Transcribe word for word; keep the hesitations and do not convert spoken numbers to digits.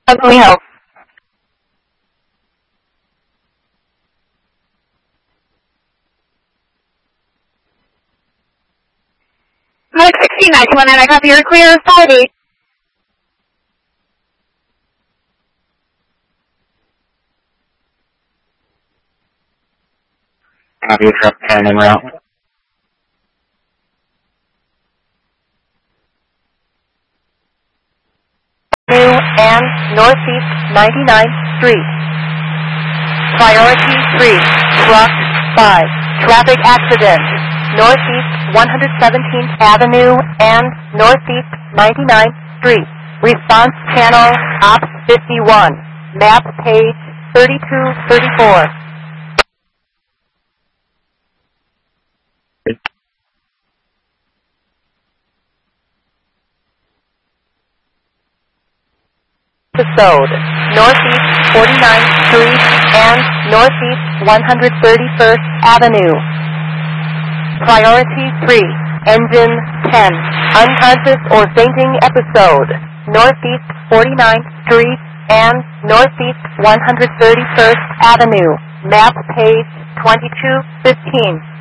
How can we help? Mike sixteen nine two one nine, I copy your clear authority. Copy your truck and en route. New and Northeast ninety-ninth Street. Priority three, truck five, traffic accident, Northeast one hundred seventeenth Avenue and Northeast ninety-ninth Street. Response channel Ops fifty-one, map page thirty-two thirty-four. Episode, Northeast forty-ninth Street and Northeast one hundred thirty-first Avenue. Priority three, Engine ten, unconscious or fainting episode, Northeast forty-ninth Street and Northeast one hundred thirty-first Avenue, map page twenty-two fifteen.